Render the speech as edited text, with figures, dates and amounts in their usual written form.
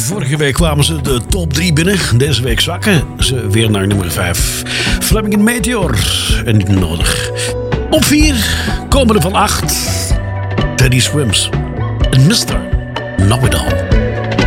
Vorige week kwamen ze de top 3 binnen. Deze week zakken ze weer naar nummer 5. Fleming en Meteor. En niet nodig. Op 4 komen er van 8. Teddy Swims. En Mr. Know It All.